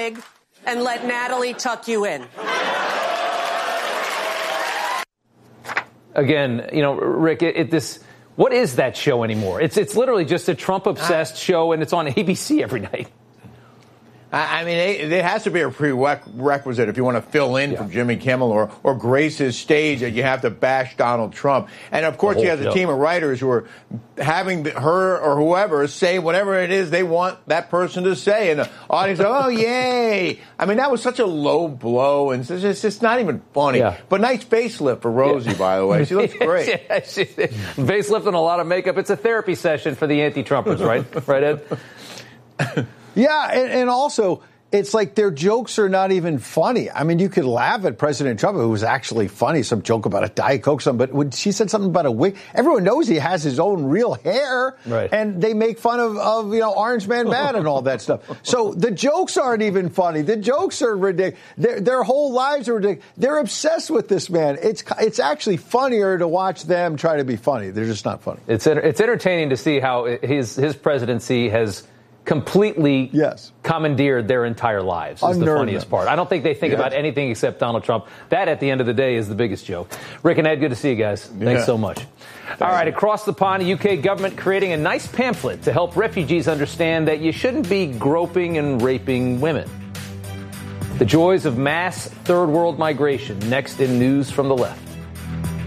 wig and let Natalie tuck you in. Again, Rick, what is that show anymore? It's literally just a Trump-obsessed show, and it's on ABC every night. I mean, it has to be a prerequisite if you want to fill in for Jimmy Kimmel or grace his stage that you have to bash Donald Trump. And, of course, he has a team of writers who are having her or whoever say whatever it is they want that person to say. And the audience goes, oh, yay. I mean, that was such a low blow, and it's just not even funny. Yeah. But nice facelift for Rosie, by the way. She looks great. Facelift and a lot of makeup. It's a therapy session for the anti-Trumpers, right? Right, Ed? Yeah, and also, it's like their jokes are not even funny. I mean, you could laugh at President Trump, who was actually funny, some joke about a Diet Coke, but when she said something about a wig, everyone knows he has his own real hair, right. And they make fun of Orange Man Bad and all that stuff. So the jokes aren't even funny. The jokes are ridiculous. Their whole lives are ridiculous. They're obsessed with this man. It's actually funnier to watch them try to be funny. They're just not funny. It's entertaining to see how his presidency has completely commandeered their entire lives is the funniest part. I don't think they think about anything except Donald Trump. That, at the end of the day, is the biggest joke. Rick and Ed, good to see you guys. Thanks so much. All right, across the pond, the UK government creating a nice pamphlet to help refugees understand that you shouldn't be groping and raping women. The joys of mass third world migration, next in News from the Left.